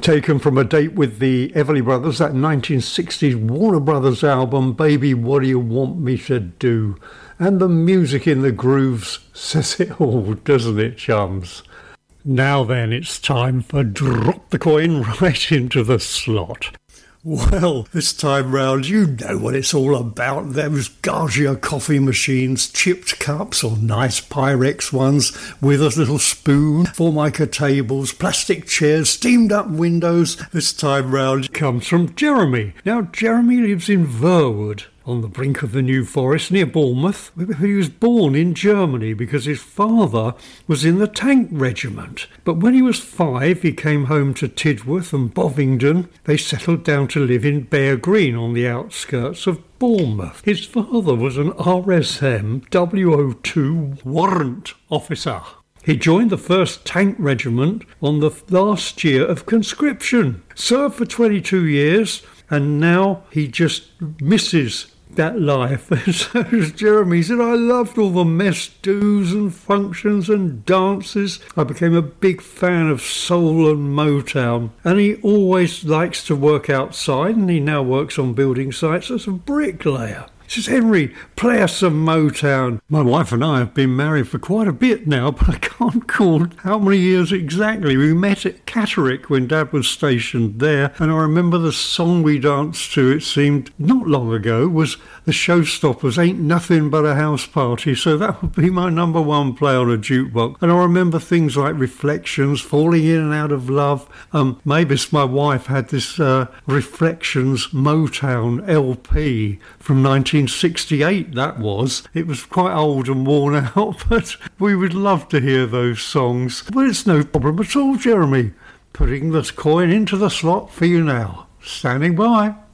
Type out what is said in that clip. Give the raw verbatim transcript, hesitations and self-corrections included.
taken from a date with the Everly Brothers, that nineteen sixties Warner Brothers album, Baby, What Do You Want Me to Do? And the music in the grooves says it all, doesn't it, chums? Now then, it's time for Drop the Coin right into the slot. Well, this time round, you know what it's all about. Those Gaggia coffee machines, chipped cups or nice Pyrex ones with a little spoon, Formica tables, plastic chairs, steamed up windows. This time round comes from Jeremy. Now, Jeremy lives in Verwood, on the brink of the New Forest near Bournemouth. He was born in Germany because his father was in the tank regiment. But when he was five, he came home to Tidworth and Bovingdon. They settled down to live in Bear Green on the outskirts of Bournemouth. His father was an R S M W O two warrant officer. He joined the first Tank Regiment on the last year of conscription, served for twenty-two years, and now he just misses that life. So Jeremy said, I loved all the mess do's and functions and dances. I became a big fan of soul and Motown, and he always likes to work outside, and he now works on building sites as a bricklayer. He says, Henry, play us some Motown. My wife and I have been married for quite a bit now, but I can't recall how many years exactly. We met at Catterick when Dad was stationed there, and I remember the song we danced to, it seemed not long ago, was the Showstoppers, Ain't Nothing But a House Party, so that would be my number one play on a jukebox. And I remember things like Reflections, Falling In and Out of Love. Um, Mavis, my wife, had this uh, Reflections Motown L P from nineteen sixty-eight, that was. It was quite old and worn out, but we would love to hear those songs. But it's no problem at all, Jeremy. Putting the coin into the slot for you now. Standing by.